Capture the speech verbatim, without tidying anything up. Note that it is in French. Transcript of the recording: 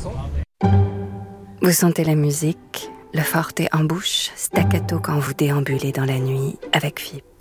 Vous sentez la musique, le forte en bouche, staccato quand vous déambulez dans la nuit avec F I P.